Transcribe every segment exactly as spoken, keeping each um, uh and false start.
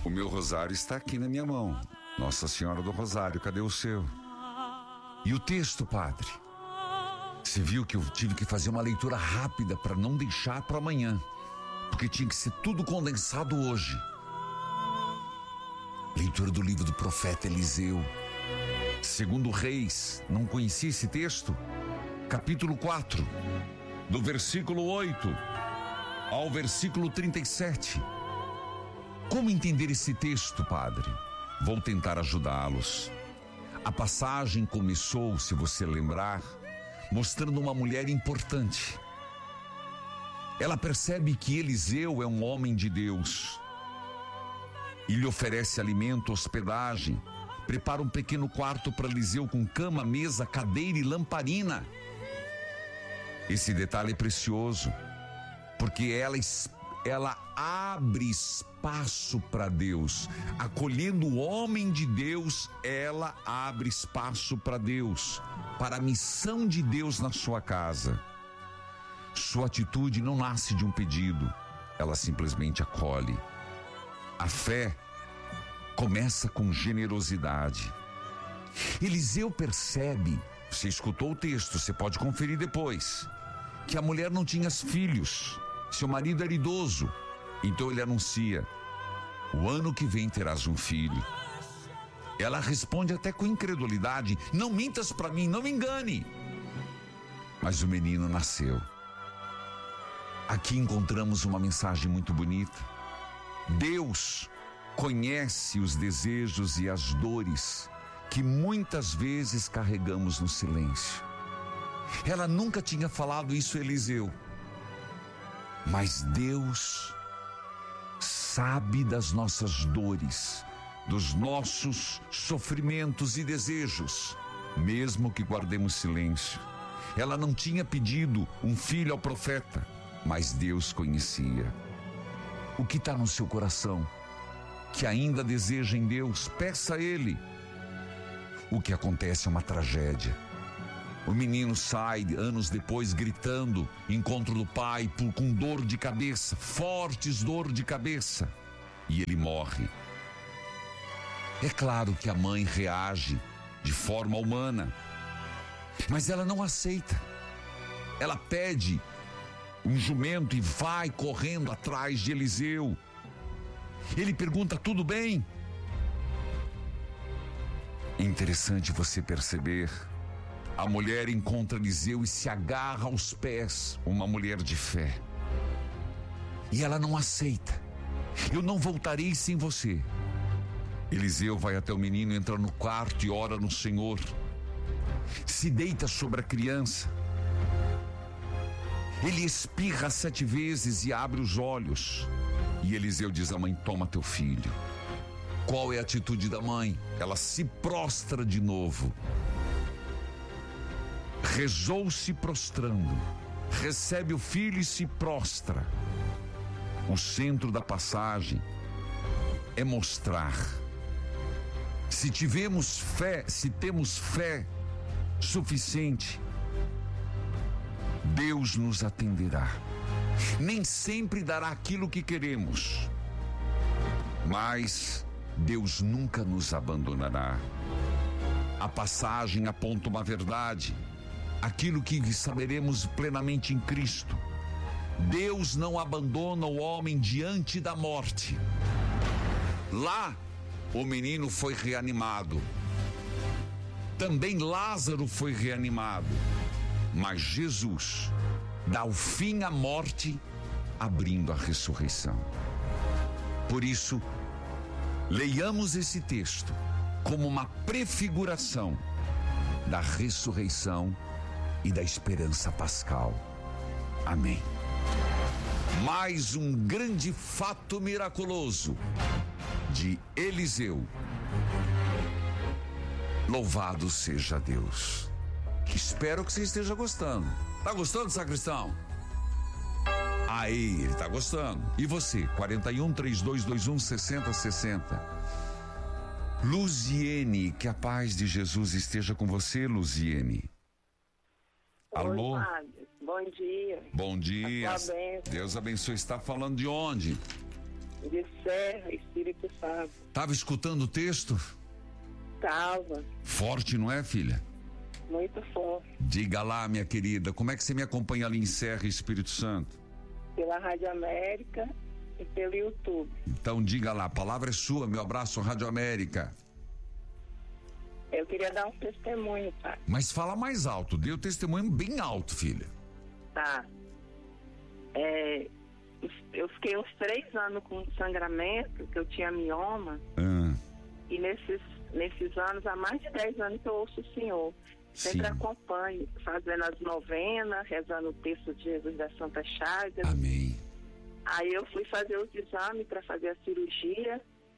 O meu rosário está aqui na minha mão. Nossa Senhora do Rosário, cadê o seu? E o texto, padre? Você viu que eu tive que fazer uma leitura rápida para não deixar para amanhã, porque tinha que ser tudo condensado hoje. Leitura do livro do profeta Eliseu, segundo Reis. Não conhecia esse texto? Capítulo quatro, do versículo oito ao versículo trinta e sete. Como entender esse texto, padre? Vou tentar ajudá-los. A passagem começou, se você lembrar, mostrando uma mulher importante. Ela percebe que Eliseu é um homem de Deus e lhe oferece alimento, hospedagem, prepara um pequeno quarto para Eliseu com cama, mesa, cadeira e lamparina. Esse detalhe é precioso, porque ela ela abre espaço para Deus. Acolhendo o homem de Deus, ela abre espaço para Deus, para a missão de Deus na sua casa. Sua atitude não nasce de um pedido, ela simplesmente acolhe. A fé começa com generosidade. Eliseu percebe, você escutou o texto, você pode conferir depois, que a mulher não tinha filhos, seu marido era idoso. Então ele anuncia: o ano que vem terás um filho. Ela responde até com incredulidade: não mintas para mim, não me engane. Mas o menino nasceu. Aqui encontramos uma mensagem muito bonita. Deus conhece os desejos e as dores que muitas vezes carregamos no silêncio. Ela nunca tinha falado isso a Eliseu, mas Deus sabe das nossas dores, dos nossos sofrimentos e desejos, mesmo que guardemos silêncio. Ela não tinha pedido um filho ao profeta, mas Deus conhecia. O que está no seu coração, que ainda deseja em Deus, peça a Ele. O que acontece é uma tragédia. O menino sai anos depois gritando, encontro do pai, por, com dor de cabeça, fortes dor de cabeça, e ele morre. É claro que a mãe reage de forma humana, mas ela não aceita. Ela pede um jumento e vai correndo atrás de Eliseu. Ele pergunta: tudo bem? É interessante você perceber. A mulher encontra Eliseu e se agarra aos pés, uma mulher de fé. E ela não aceita. Eu não voltarei sem você. Eliseu vai até o menino, entra no quarto e ora no Senhor. Se deita sobre a criança. Ele espirra sete vezes e abre os olhos. E Eliseu diz à mãe: toma teu filho. Qual é a atitude da mãe? Ela se prostra de novo. Rezou-se prostrando, recebe o filho e se prostra. O centro da passagem é mostrar: se tivemos fé, se temos fé suficiente, Deus nos atenderá. Nem sempre dará aquilo que queremos, mas Deus nunca nos abandonará. A passagem aponta uma verdade, aquilo que saberemos plenamente em Cristo: Deus não abandona o homem diante da morte. Lá, o menino foi reanimado. Também Lázaro foi reanimado. Mas Jesus dá o fim à morte, abrindo a ressurreição. Por isso, leiamos esse texto como uma prefiguração da ressurreição e da esperança pascal. Amém. Mais um grande fato miraculoso de Eliseu. Louvado seja Deus. Espero que você esteja gostando. Tá gostando, sacristão? Aí, ele tá gostando. E você? quarenta e um, trinta e dois, vinte e um, sessenta, sessenta. Luziene, que a paz de Jesus esteja com você, Luziene. Alô? Oi, bom dia. Bom dia. Deus Deus abençoe. Está falando de onde? de Serra, Espírito Santo. Tava escutando o texto? Tava. Forte, não é, filha? Muito forte. Diga lá, minha querida, como é que você me acompanha ali em Serra, Espírito Santo? Pela Rádio América e pelo YouTube. Então diga lá, a palavra é sua, meu abraço, Rádio América. Eu queria dar um testemunho, pai. Mas fala mais alto, dê o testemunho bem alto, filha. Tá. É, eu fiquei uns três anos com sangramento, que eu tinha mioma. Ah. E nesses, nesses anos, há mais de dez anos que eu ouço o Senhor. Sempre Sim. acompanho, fazendo as novenas, rezando o texto de Jesus das Santas Chagas. Amém. Aí eu fui fazer os exames para fazer a cirurgia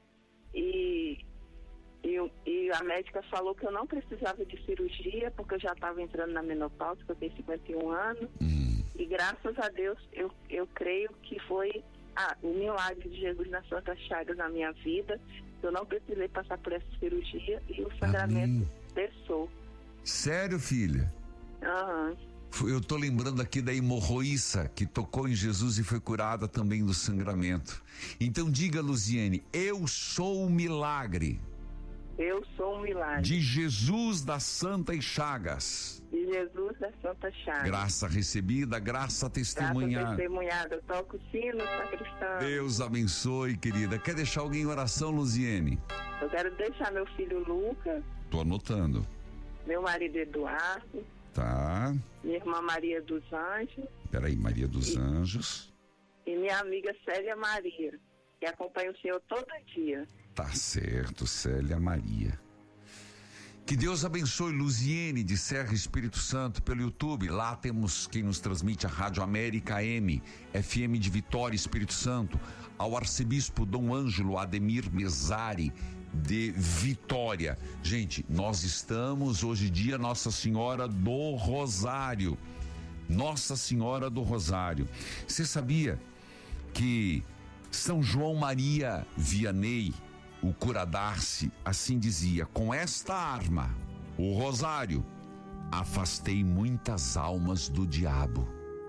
e, e, e a médica falou que eu não precisava de cirurgia porque eu já estava entrando na menopausa, porque eu tenho cinquenta e um anos. Hum. E graças a Deus eu, eu creio que foi ah, o milagre de Jesus nas Santas Chagas na minha vida. Eu não precisei passar por essa cirurgia e o sangramento cessou. Sério, filha? Aham. Eu tô lembrando aqui da hemorroíça que tocou em Jesus e foi curada também do sangramento. Então diga, Luziene, eu sou o milagre. Eu sou um milagre. De Jesus das Santas Chagas. De Jesus das Santas Chagas. Graça recebida, graça testemunhada. Graça testemunhada. Eu toco o sino, sacristão. Deus abençoe, querida. Quer deixar alguém em oração, Luziene? Eu quero deixar meu filho Lucas. Tô anotando. Meu marido Eduardo. Tá. Minha irmã Maria dos Anjos. Peraí, Maria dos e, Anjos. E minha amiga Célia Maria, que acompanha o Senhor todo dia. Tá certo, Célia Maria. Que Deus abençoe Luziene de Serra, Espírito Santo, pelo YouTube. Lá temos quem nos transmite a Rádio América M, F M de Vitória, Espírito Santo. Ao arcebispo Dom Ângelo Ademir Mesari, de Vitória. Gente, nós estamos hoje em dia Nossa Senhora do Rosário. Nossa Senhora do Rosário. Você sabia que São João Maria Vianney, o Curadarce, assim dizia: com esta arma, o rosário, afastei muitas almas do diabo.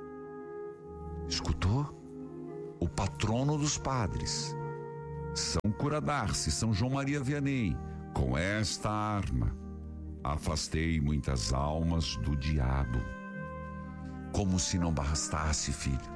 Escutou? O patrono dos padres, São Curadarce, São João Maria Vianney, com esta arma, afastei muitas almas do diabo. Como se não bastasse, filho.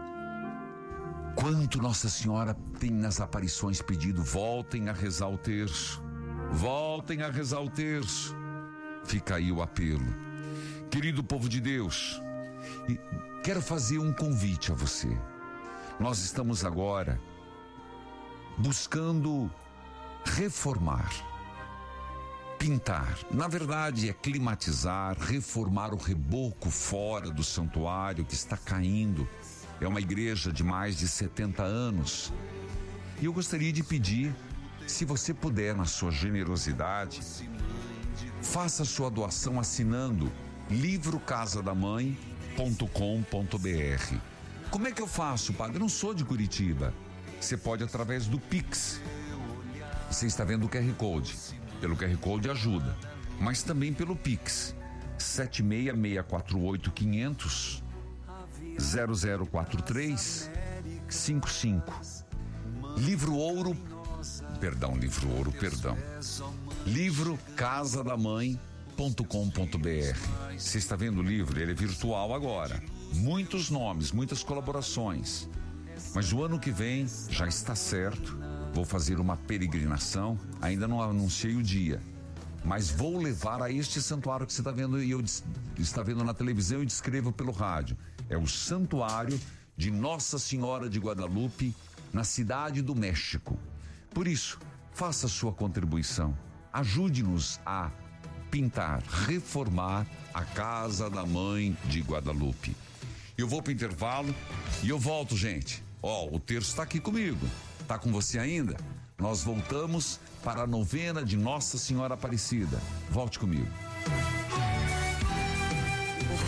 Quanto Nossa Senhora tem nas aparições pedido: voltem a rezar o terço, voltem a rezar o terço. Fica aí o apelo. Querido povo de Deus, quero fazer um convite a você. Nós estamos agora buscando reformar, pintar, na verdade é climatizar, reformar o reboco fora do santuário que está caindo. É uma igreja de mais de setenta anos. E eu gostaria de pedir, se você puder, na sua generosidade, faça sua doação assinando livro casa da mãe ponto com ponto b r. Como é que eu faço, padre? Eu não sou de Curitiba. Você pode através do Pix. Você está vendo o Q R Code. Pelo Q R Code ajuda. Mas também pelo Pix. sete seis seis quatro oito cinco zero zero quatro três cinco cinco. Livro Ouro, perdão, Livro Ouro, perdão. Livro casa da mãe ponto com ponto b r. Você está vendo o livro? Ele é virtual agora. Muitos nomes, muitas colaborações. Mas o ano que vem já está certo. Vou fazer uma peregrinação. Ainda não anunciei o dia, mas vou levar a este santuário que você está vendo e eu está vendo na televisão e descrevo pelo rádio. É o Santuário de Nossa Senhora de Guadalupe, na Cidade do México. Por isso, faça sua contribuição. Ajude-nos a pintar, reformar a Casa da Mãe de Guadalupe. Eu vou para o intervalo e eu volto, gente. Ó, oh, o terço está aqui comigo. Tá com você ainda? Nós voltamos para a novena de Nossa Senhora Aparecida. Volte comigo.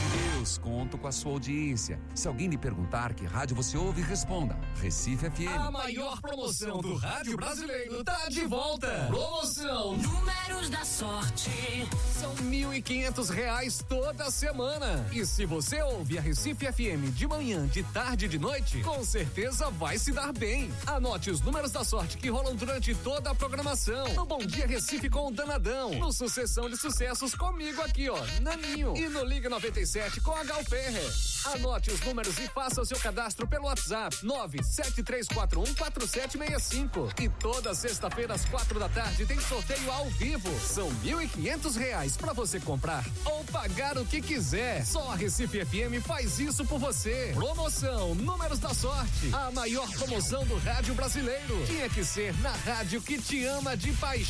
Deus, conto com a sua audiência. Se alguém lhe perguntar que rádio você ouve, responda: Recife F M. A maior promoção do rádio brasileiro tá de volta. Promoção Números da Sorte. São mil e quinhentos reais toda semana. E se você ouve a Recife F M de manhã, de tarde e de noite, com certeza vai se dar bem. Anote os números da sorte que rolam durante toda a programação. No Bom Dia Recife com o Danadão. No Sucessão de Sucessos comigo aqui, ó, Naninho. E no Liga noventa e sete com a Gal Ferrer. Anote os números e faça o seu cadastro pelo WhatsApp nove sete três quatro um quatro sete seis cinco. E toda sexta-feira às quatro da tarde tem sorteio ao vivo. São mil e quinhentos reais pra você comprar ou pagar o que quiser. Só a Recife F M faz isso por você. Promoção Números da Sorte. A maior promoção do rádio brasileiro. Tinha que ser na rádio que te ama de paixão.